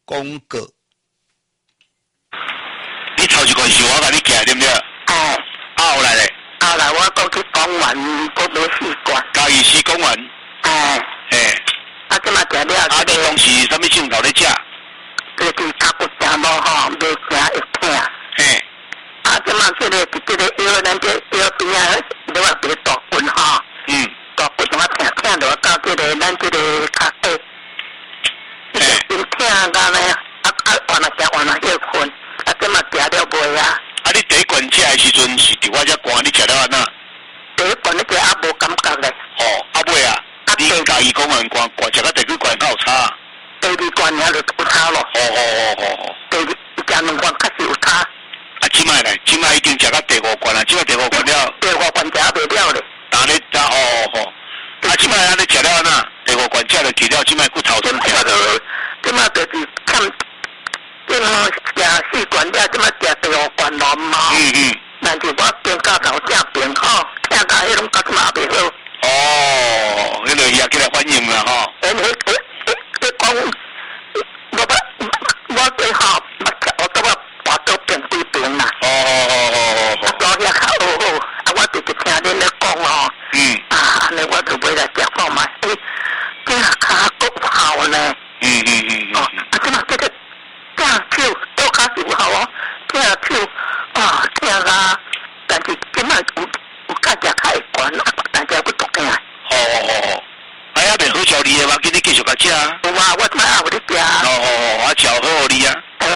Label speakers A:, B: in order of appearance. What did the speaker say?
A: 公告。
B: 你头一罐是我甲你寄对不对？
C: 哎，
B: 后来咧？
C: 后来我过去公园，我买4罐。
B: 嘉义市公园。
C: 哎。
B: 嘿。
C: 即嘛食了。
B: 你当时什么镜头咧食？
C: 就是脚骨正无吼，袂行会痛。
B: 嘿。
C: 即嘛这个药，咱这药边啊，你话别大棍吼。
B: 嗯。
C: 大棍我听到到这个咱这个脚底。真痛到呢，换了食换了休困，即嘛食了袂啊。
B: 你第一罐食的时阵是伫我遮寒，你食了安那？
C: 第一罐你食也无感觉咧。
B: 哦，尾啊，你家己公园寒，食到第几罐有差？
C: 第2罐也就有差咯。第2食2罐确实有差。
B: 即摆咧，即摆已经食到第5罐啦，即摆第5罐了。
C: 第5罐食袂了咧。
B: 打咧打即摆安尼食了安那？第5罐食落去了，即摆骨头酸痛。
C: 即摆就是欠，即摆食4罐了，即摆食第5罐咯嘛。但是我经教头正病吼，听到迄种到即嘛也袂好。